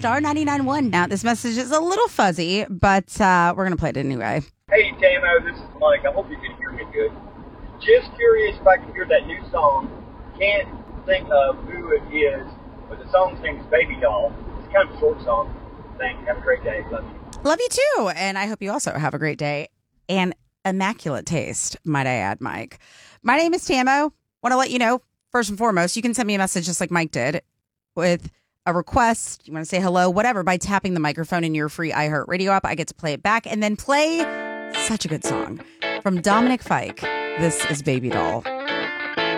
Star 99.1. Now, this message is a little fuzzy, but we're going to play it anyway. Hey, Tamo, this is Mike. I hope you can hear me good. Just curious if I can hear that new song. Can't think of who it is, but the song's name is Baby Doll. It's kind of a short song. Thanks. Have a great day. Love you. Love you too. And I hope you also have a great day and immaculate taste, might I add, Mike. My name is Tamo. Want to let you know, first and foremost, you can send me a message just like Mike did with a request. You want to say hello, whatever, by tapping the microphone in your free iHeartRadio app. I get to play it back and then play such a good song from Dominic Fike. This is Baby Doll.